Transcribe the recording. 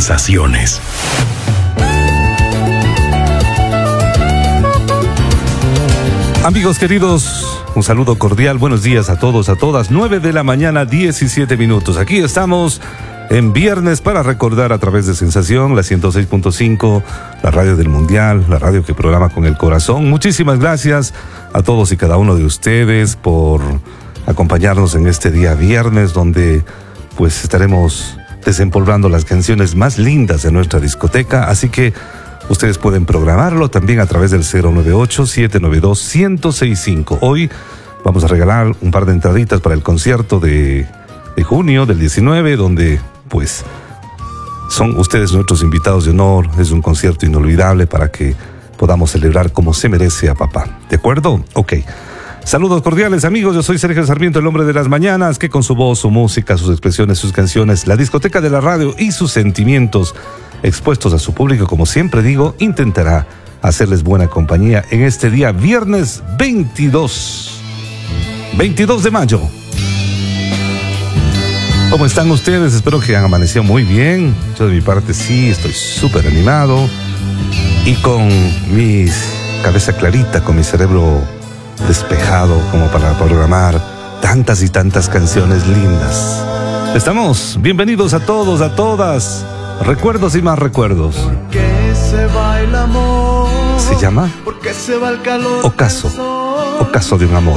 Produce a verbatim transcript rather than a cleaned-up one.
sensaciones. Amigos queridos, un saludo cordial, buenos días a todos, a todas. nueve de la mañana, diecisiete minutos. Aquí estamos en viernes para recordar a través de Sensación, la ciento seis punto cinco, la radio del Mundial, la radio que programa con el corazón. Muchísimas gracias a todos y cada uno de ustedes por acompañarnos en este día viernes, donde pues estaremos desempolvando las canciones más lindas de nuestra discoteca. Así que ustedes pueden programarlo también a través del cero nueve ocho, siete nueve dos, uno cero seis cinco. Hoy vamos a regalar un par de entraditas para el concierto de, de junio, del diecinueve, donde pues son ustedes nuestros invitados de honor. Es un concierto inolvidable para que podamos celebrar como se merece a papá. ¿De acuerdo? Ok. Saludos cordiales, amigos. Yo soy Sergio Sarmiento, el hombre de las mañanas, que con su voz, su música, sus expresiones, sus canciones, la discoteca de la radio y sus sentimientos expuestos a su público, como siempre digo, intentará hacerles buena compañía en este día viernes veintidós de mayo. ¿Cómo están ustedes? Espero que han amanecido muy bien. Yo de mi parte sí, estoy súper animado y con mi cabeza clarita, con mi cerebro despejado como para programar tantas y tantas canciones lindas. Estamos, bienvenidos a todos, a todas. Recuerdos y más recuerdos. Se va el amor. ¿Se llama? Porque se va el calor. Ocaso. Ocaso de un amor.